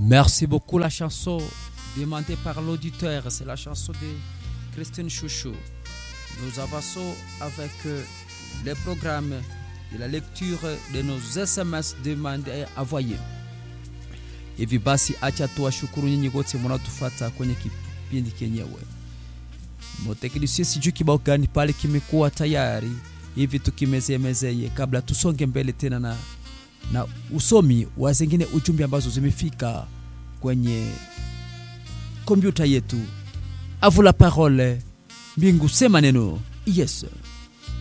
Merci beaucoup. La chanson demandée par l'auditeur, c'est la chanson de Christine Chouchou. Nous avançons avec les programmes de la lecture de nos SMS demandés envoyés. Hivi basi acha tuwashukuru nyinyi wote mnatufuata kwenye kipindi kenyewe. Moteknisia sijui kibao gani pale kimekuwa tayari hivi tukimezeye kabla tusonge mbele tena na usomi wa zingine ujumbe ambazo zimefika kwenye kompyuta yetu. À vous la parole. Mbingu sema neno. Yes.